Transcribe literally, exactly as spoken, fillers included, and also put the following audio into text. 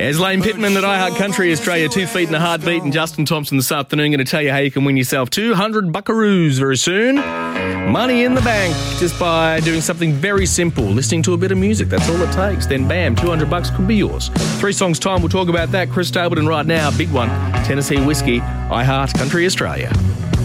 There's Lane Pittman at iHeart Country Australia, Two Feet and a Heartbeat, and Justin Thompson this afternoon going to tell you how you can win yourself two hundred buckaroos very soon. Money in the bank just by doing something very simple, listening to a bit of music. That's all it takes. Then bam, two hundred bucks could be yours. Three songs time, we'll talk about that. Chris Stapleton right now, big one. Tennessee Whiskey, iHeart Country Australia.